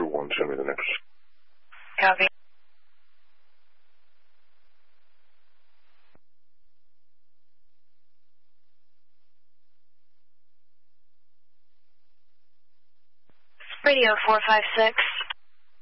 Crew 1, send me the next. Copy. Radio 456.